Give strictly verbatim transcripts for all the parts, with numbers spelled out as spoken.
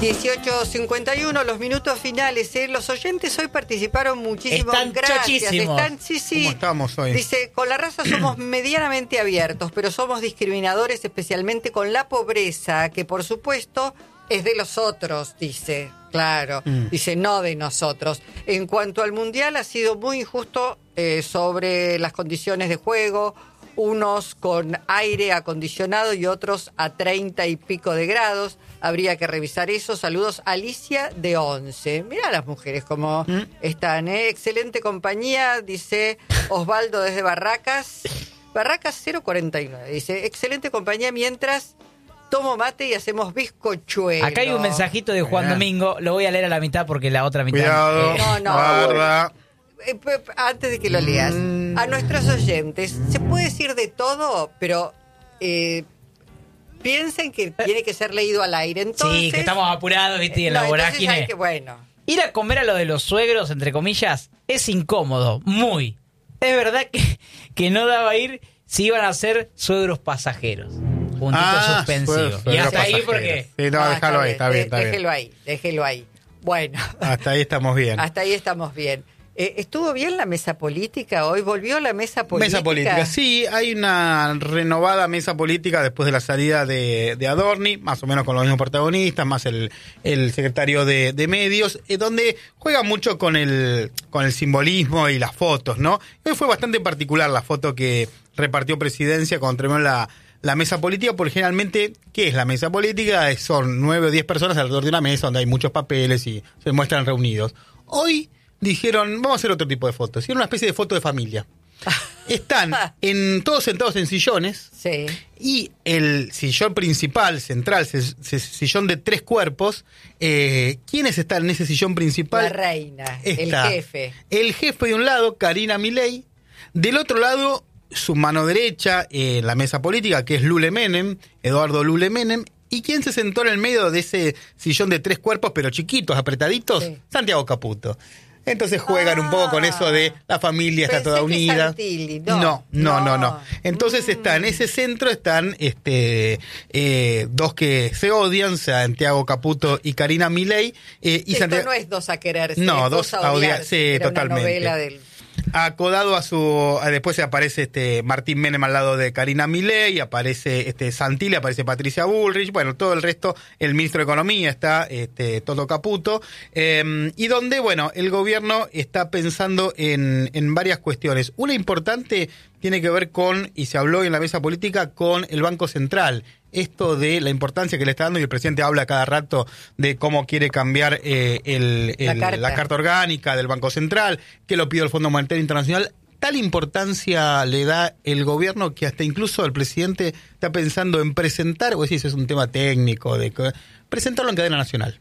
dieciocho cincuenta y uno, los minutos finales. ¿eh? Los oyentes hoy participaron muchísimo. Están Gracias. chochísimos. Están, sí, sí. ¿Cómo estamos hoy? Dice, con la raza somos medianamente abiertos, pero somos discriminadores especialmente con la pobreza, que por supuesto es de los otros, dice. Claro, mm. dice, no de nosotros. En cuanto al Mundial, ha sido muy injusto eh, sobre las condiciones de juego, unos con aire acondicionado y otros a treinta y pico de grados. Habría que revisar eso. Saludos, Alicia de Once. Mirá las mujeres como ¿Mm? están, ¿eh? Excelente compañía, dice Osvaldo desde Barracas. Barracas cero cuarenta y nueve, dice, excelente compañía mientras tomo mate y hacemos bizcochuelo. Acá hay un mensajito de Juan Bien. Domingo, lo voy a leer a la mitad porque la otra mitad... Cuidado, eh, no, no, guarda. Eh, antes de que lo leas, mm. a nuestros oyentes, se puede decir de todo, pero eh, piensen que tiene que ser leído al aire. Entonces, sí, que estamos apurados, ¿viste? Y en no, la vorágine. Que, bueno. Ir a comer a lo de los suegros, entre comillas, es incómodo, muy. Es verdad que, que no daba ir si iban a ser suegros pasajeros. Puntito ah, suspensivo. Suegro, y hasta pasajero. ahí porque... Sí, no, ah, déjalo ahí, bien, está bien, está bien. Déjelo ahí, déjelo ahí. Bueno. Hasta ahí estamos bien. Hasta ahí estamos bien. Eh, ¿Estuvo bien la mesa política hoy? ¿Volvió la mesa política? Mesa política, sí, hay una renovada mesa política después de la salida de, de Adorni, más o menos con los mismos protagonistas, más el, el secretario de, de medios, eh, donde juega mucho con el, con el simbolismo y las fotos, ¿no? Hoy fue bastante particular la foto que repartió Presidencia cuando terminó la, la mesa política, porque generalmente, ¿qué es la mesa política? Son nueve o diez personas alrededor de una mesa donde hay muchos papeles y se muestran reunidos. Hoy dijeron, vamos a hacer otro tipo de fotos. Hicieron una especie de foto de familia. Están en, todos sentados en sillones. Sí. Y el sillón principal, central, sillón de tres cuerpos. Eh, ¿Quiénes están en ese sillón principal? La reina, Está el jefe. El jefe de un lado, Karina Milei. Del otro lado, su mano derecha en eh, la mesa política, que es Lule Menem, Eduardo Lule Menem. ¿Y quién se sentó en el medio de ese sillón de tres cuerpos, pero chiquitos, apretaditos? Sí. Santiago Caputo. Entonces juegan ah, un poco con eso de la familia está toda unida. Santilli, no, no, no, no, no, no. Entonces mm. está en ese centro están este eh, dos que se odian, Santiago Caputo y Karina Milei. Eh, y Esto Santiago... no es dos a quererse, no, es dos a odiarse. Sí, Era totalmente. Una novela del... Acodado a su... Después aparece este Martín Menem al lado de Karina Milei, aparece este Santilli, aparece Patricia Bullrich, bueno, todo el resto, el ministro de Economía está este Toto Caputo, eh, y donde, bueno, el gobierno está pensando en, en varias cuestiones. Una importante tiene que ver con, y se habló en la mesa política, con el Banco Central. Esto de la importancia que le está dando, y el presidente habla cada rato de cómo quiere cambiar eh, el, el, la, carta. la carta orgánica del Banco Central, que lo pidió el Fondo Monetario Internacional. Tal importancia le da el gobierno que hasta incluso el presidente está pensando en presentar, o si eso es un tema técnico, de presentarlo en cadena nacional.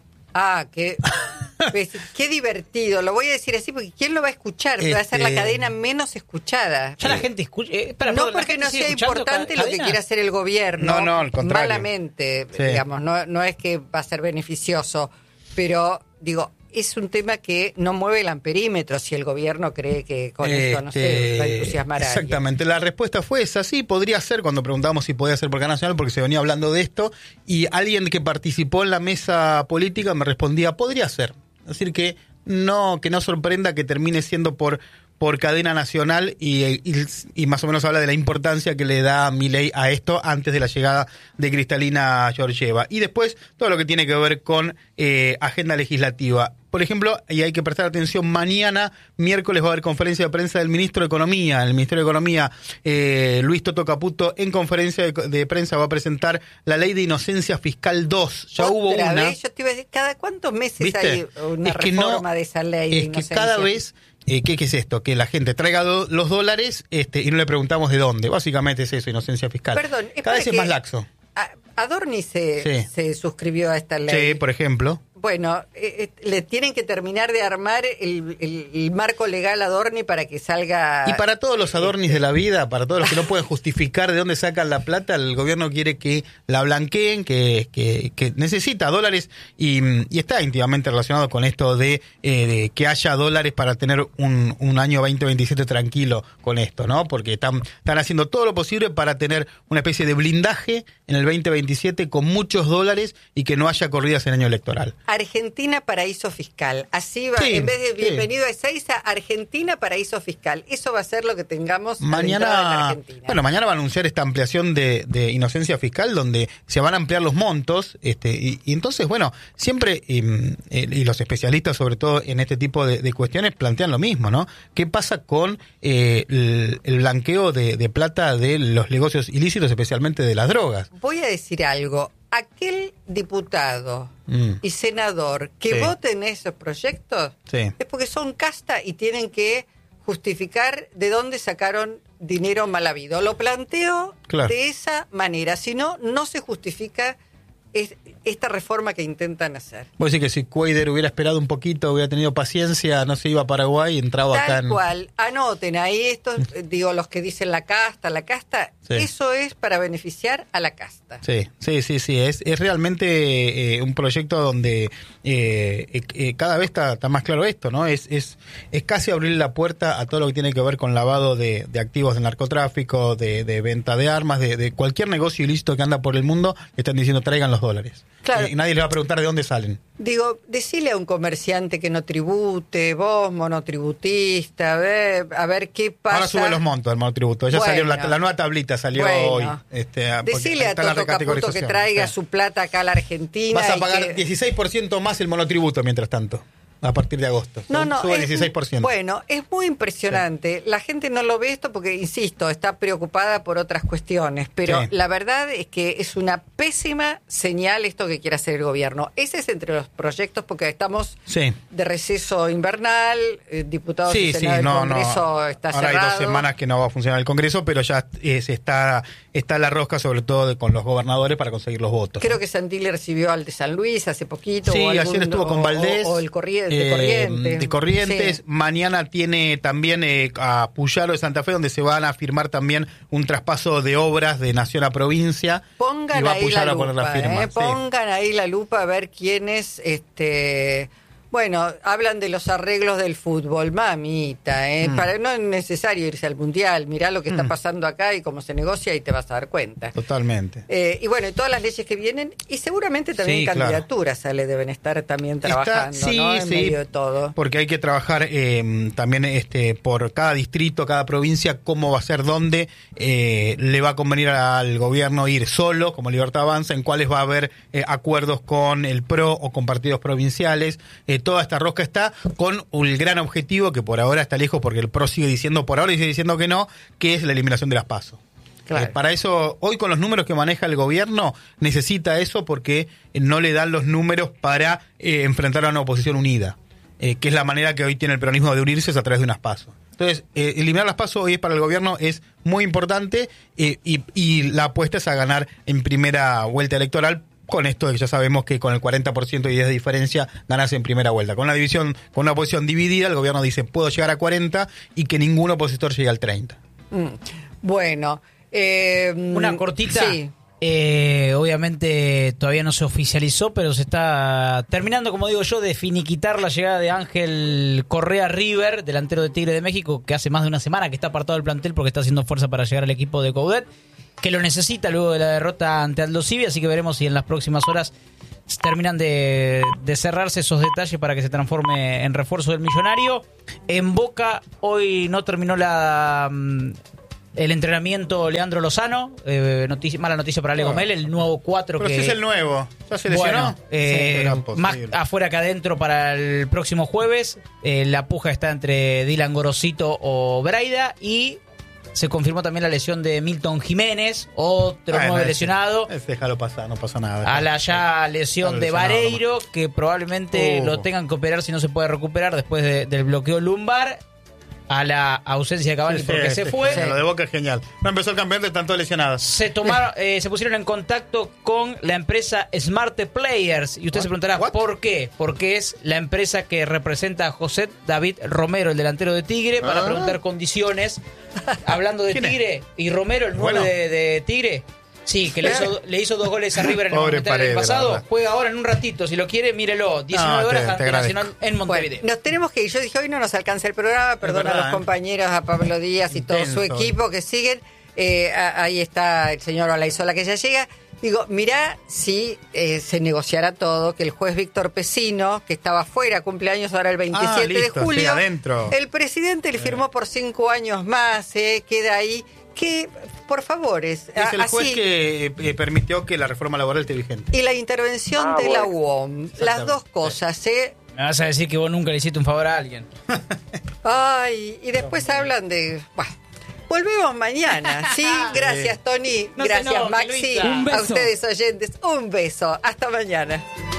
Ah, qué, pues, qué divertido. Lo voy a decir así porque ¿quién lo va a escuchar? Este... Va a ser la cadena menos escuchada. Ya la gente escucha. Eh, para, no para, porque no sea importante ca- lo que quiera hacer el gobierno. No, no, al contrario. Malamente, sí. digamos. No, no es que va a ser beneficioso. Pero, digo, es un tema que no mueve el amperímetro si el gobierno cree que con este, esto, no sé, va a entusiasmar a exactamente, alguien. La respuesta fue esa, sí, podría ser, cuando preguntamos si podía ser por cadena nacional, porque se venía hablando de esto, y alguien que participó en la mesa política me respondía, podría ser. Es decir, que no, que no sorprenda que termine siendo por... por cadena nacional y, y, y más o menos habla de la importancia que le da Milei a esto antes de la llegada de Cristalina Georgieva. Y después todo lo que tiene que ver con eh, agenda legislativa. Por ejemplo, y hay que prestar atención, mañana, miércoles, va a haber conferencia de prensa del ministro de Economía. El Ministerio de Economía, eh, Luis Toto Caputo, en conferencia de, de prensa va a presentar la Ley de Inocencia Fiscal dos. Ya ¿Otra hubo una. vez? Yo te iba a decir, ¿cada cuántos meses ¿Viste? hay una es que reforma no, de esa ley de es inocencia? Que cada vez... Eh, ¿qué, ¿Qué es esto? Que la gente traiga do, los dólares este, y no le preguntamos de dónde. Básicamente es eso, inocencia fiscal. Perdón, cada vez es más laxo. Adorni se, sí. se suscribió a esta ley. Sí, por ejemplo. bueno, eh, eh, le tienen que terminar de armar el, el, el marco legal a Adorni para que salga... Y para todos los Adornis de la vida, para todos los que no pueden justificar de dónde sacan la plata, el gobierno quiere que la blanqueen, que, que, que necesita dólares y, y está íntimamente relacionado con esto de, eh, de que haya dólares para tener un, un año veinte veintisiete tranquilo con esto, ¿no? Porque están, están haciendo todo lo posible para tener una especie de blindaje en el veinte veintisiete con muchos dólares y que no haya corridas en año electoral. Argentina paraíso fiscal. Así va, Sí, en vez de sí. bienvenido a Ezeiza, Argentina paraíso fiscal. Eso va a ser lo que tengamos a la entrada de la Mañana, Argentina. bueno, mañana va a anunciar esta ampliación de, de inocencia fiscal donde se van a ampliar los montos, este, y, y entonces, bueno, siempre, y, y los especialistas sobre todo en este tipo de, de cuestiones plantean lo mismo, ¿no? ¿Qué pasa con eh, el, el blanqueo de, de plata de los negocios ilícitos, especialmente de las drogas? Voy a decir algo. Aquel diputado Mm. y senador que Sí. voten esos proyectos Sí. es porque son casta y tienen que justificar de dónde sacaron dinero mal habido. Lo planteo Claro. de esa manera. Si no, no se justifica es- esta reforma que intentan hacer. Vos decís que si Cuader hubiera esperado un poquito, hubiera tenido paciencia, no se iba a Paraguay y entraba acá Tal en... cual, anoten ahí estos, eh, digo, los que dicen la casta, la casta, Sí. eso es para beneficiar a la casta. Sí, sí, sí, sí. Es, es realmente eh, un proyecto donde eh, eh, eh, cada vez está, está más claro esto, ¿no? Es, es, es casi abrir la puerta a todo lo que tiene que ver con lavado de, de activos del narcotráfico, de, de venta de armas, de, de cualquier negocio ilícito que anda por el mundo. Le están diciendo traigan los dólares. Claro. Eh, y nadie le va a preguntar de dónde salen. Digo, decile a un comerciante que no tribute, vos monotributista, a ver, a ver qué pasa. Ahora sube los montos del monotributo. Ya Bueno. salió la, la nueva tablita, salió Bueno. hoy. Este, porque Decile a está la Toto Caputo que recategorización. traiga Sí. su plata acá a la Argentina. Vas a y pagar que- dieciséis por ciento más el monotributo mientras tanto, a partir de agosto. No, no, Sube es- dieciséis por ciento. bueno, es muy impresionante. La gente no lo ve esto porque, insisto, está preocupada por otras cuestiones, pero Sí. la verdad es que es una pésima señal esto que quiere hacer el gobierno. Ese es entre los proyectos porque estamos Sí. de receso invernal, eh, diputados Sí, y sí, senado del no, Congreso no. está Ahora cerrado. hay dos semanas que no va a funcionar el Congreso, pero ya eh, se está, está la rosca, sobre todo de- con los gobernadores para conseguir los votos. Creo que Santilli recibió al de San Luis hace poquito. Sí, o algún- ayer estuvo con o- Valdés. O, o el corriente, de eh, Corrientes. De Corrientes. Sí. Mañana tiene también eh, a Puyaro de Santa Fe, donde se van a firmar también un traspaso de obras de nación a provincia. y Pongan va ahí la Puyaro a poner la lupa, firma. eh, Sí. pongan ahí la lupa a ver quiénes, este, bueno, hablan de los arreglos del fútbol, mamita, eh, Mm. para, no es necesario irse al mundial, mirá lo que está pasando acá y cómo se negocia y te vas a dar cuenta. Totalmente. Eh, y bueno, y todas las leyes que vienen, y seguramente también Sí, claro. candidaturas le deben estar también Está- trabajando, sí, ¿no? En sí, medio de todo. porque hay que trabajar eh, también este por cada distrito, cada provincia, cómo va a ser, dónde eh, le va a convenir al gobierno ir solo, como Libertad Avanza, en cuáles va a haber eh, acuerdos con el P R O o con partidos provinciales. Eh, toda esta rosca está con el gran objetivo, que por ahora está lejos, porque el P R O sigue diciendo, por ahora sigue diciendo que no, que es la eliminación de las PASO. Claro. Eh, para eso, hoy con los números que maneja el gobierno, necesita eso porque no le dan los números para eh, enfrentar a una oposición unida, eh, que es la manera que hoy tiene el peronismo de unirse, es a través de unas PASO. Entonces, eh, eliminar las PASO hoy es para el gobierno es muy importante eh, y, y la apuesta es a ganar en primera vuelta electoral. Con esto de que ya sabemos que con el cuarenta por ciento y diez de diferencia ganarse en primera vuelta. Con una división, con una oposición dividida, el gobierno dice puedo llegar a cuarenta y que ningún opositor llegue al treinta. Mm. Bueno. eh, Una cortita. Sí. Eh, obviamente todavía no se oficializó, pero se está terminando, como digo yo, de finiquitar la llegada de Ángel Correa River, delantero de Tigre de México, que hace más de una semana que está apartado del plantel porque está haciendo fuerza para llegar al equipo de Coudet, que lo necesita luego de la derrota ante Aldo Civi, así que veremos si en las próximas horas terminan de, de cerrarse esos detalles para que se transforme en refuerzo del Millonario. En Boca hoy no terminó la... el entrenamiento Leandro Lozano, eh, noticia, mala noticia para Ale Gomel, el nuevo cuatro Pero que... si es el nuevo, ¿ya se lesionó? Bueno, eh, Sí, era más posible. afuera que adentro para el próximo jueves. Eh, la puja está entre Dylan Gorosito o Braida y se confirmó también la lesión de Milton Jiménez, otro Bueno, nuevo ese- lesionado. ese déjalo pasar, no pasa nada. A la ya lesión Está de lesionado Vareiro, que probablemente Uh. lo tengan que operar si no se puede recuperar después de- del bloqueo lumbar. a la ausencia de Cavani Sí, porque sí, se sí, fue. sí, lo de Boca es genial. No empezó el campeonato, están todos lesionados. Se tomaron, eh, se pusieron en contacto con la empresa Smart Players y usted What? se preguntará What? ¿por qué? Porque es la empresa que representa a José David Romero, el delantero de Tigre, para Ah. preguntar condiciones. Hablando de ¿Quién es? Tigre y Romero, el nueve Bueno. de, de Tigre. Sí, que le hizo, le hizo dos goles a River en el Pobre Monumental Paredes, el la pasado. verdad. Juega ahora en un ratito. Si lo quiere, mírelo. diecinueve No, te- horas te ante agradezco. Nacional en Montevideo. Bueno, nos tenemos que ir. Yo dije, hoy no nos alcanza el programa. Perdón verdad, a los ¿eh? compañeros, a Pablo Díaz y todo su Intenso. equipo que siguen. Eh, a- ahí está el señor Olaizola que ya llega. Digo, mirá si eh, se negociará todo, que el juez Víctor Pesino, que estaba fuera, cumpleaños ahora el veintisiete Ah, listo, de julio, sí, adentro. el presidente le firmó por cinco años más, eh, queda ahí. Que, por favor, es, Es el así- juez que eh, permitió que la reforma laboral esté vigente. Y la intervención Ah, de la bueno. U O M, las dos cosas, ¿eh? Me vas a decir que vos nunca le hiciste un favor a alguien. Ay, y después hablan de... Bueno, volvemos mañana, ¿sí? Gracias, Tony. No se Gracias, enoje, Maxi. Luisa. Un A beso. ustedes, oyentes, un beso. Hasta mañana.